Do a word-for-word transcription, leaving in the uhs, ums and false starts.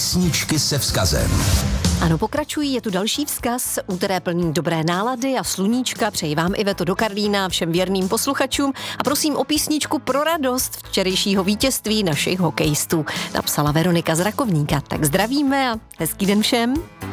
Písničky se vzkazem. Ano, pokračují, je tu další vzkaz, úteré plný dobré nálady a sluníčka. Přeji vám, Iveto, do Karlína, všem věrným posluchačům a prosím o písničku pro radost včerejšího vítězství našich hokejistů. Napsala Veronika z Rakovníka. Tak zdravíme a hezký den všem.